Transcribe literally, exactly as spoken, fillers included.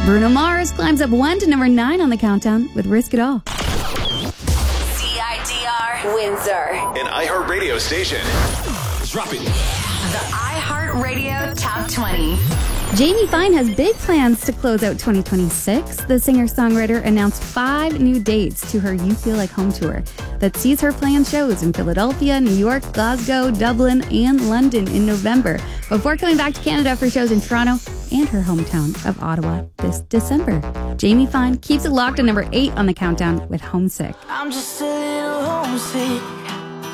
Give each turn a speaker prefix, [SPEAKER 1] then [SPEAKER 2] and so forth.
[SPEAKER 1] Bruno Mars climbs up one to number nine on the countdown with Risk It All.
[SPEAKER 2] C I D R Windsor.
[SPEAKER 3] An iHeartRadio station. Drop it.
[SPEAKER 2] The iHeartRadio Top twenty.
[SPEAKER 1] Jamie Fine has big plans to close out twenty twenty-six. The singer-songwriter announced five new dates to her You Feel Like Home tour that sees her playing shows in Philadelphia, New York, Glasgow, Dublin, and London in November, before coming back to Canada for shows in Toronto and her hometown of Ottawa this December. Jamie Fine keeps it locked at number eight on the countdown with Homesick.
[SPEAKER 4] I'm just a little homesick.